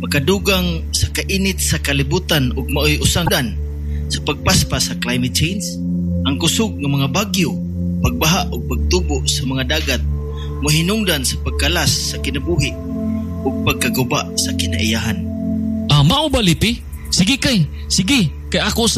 makadugang sa kainit sa kalibutan ug maoy usangan sa pagpaspas sa climate change, ang kusog ng mga bagyo, pagbaha ug pagtubo sa mga dagat mohinungdan sa pagkalas sa kinabuhi ug pagkaguba sa kinaiyahan. Mao ba, Lipi? Sige kay ako